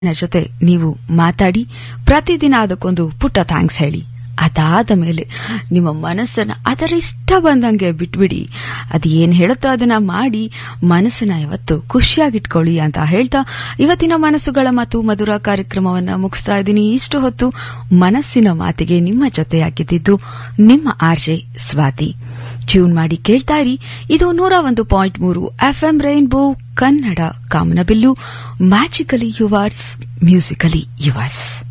ಜೊತೆ ನೀವು ಮಾತಾಡಿ ಪ್ರತಿದಿನ ಅದಕ್ಕೊಂದು ಪುಟ್ಟ ಥ್ಯಾಂಕ್ಸ್ ಹೇಳಿ. ಅದಾದ ಮೇಲೆ ನಿಮ್ಮ ಮನಸ್ಸನ್ನ ಅದರ ಇಷ್ಟ ಬಂದಂಗೆ ಬಿಟ್ಬಿಡಿ. ಅದು ಏನ್ ಹೇಳುತ್ತೋ ಅದನ್ನ ಮಾಡಿ ಮನಸ್ಸನ್ನ ಯಾವತ್ತು ಖುಷಿಯಾಗಿಟ್ಕೊಳ್ಳಿ ಅಂತ ಹೇಳ್ತಾ ಇವತ್ತಿನ ಮನಸ್ಸುಗಳ ಮತ್ತು ಮಧುರ ಕಾರ್ಯಕ್ರಮವನ್ನ ಮುಗಿಸ್ತಾ ಇದ್ದೀನಿ. ಇಷ್ಟು ಹೊತ್ತು ಮನಸ್ಸಿನ ಮಾತಿಗೆ ನಿಮ್ಮ ಜೊತೆಯಾಗಿದ್ದು ನಿಮ್ಮ ಆರ್ಜೆ ಸ್ವಾತಿ. ಟ್ಯೂನ್ ಮಾಡಿ ಕೇಳ್ತಾ ಇರಿ. ಇದು 101.3 FM ರೈನ್ಬೋ ಕನ್ನಡ ಕಾಮನಬಿಲ್ಲು. Magically yours, musically yours.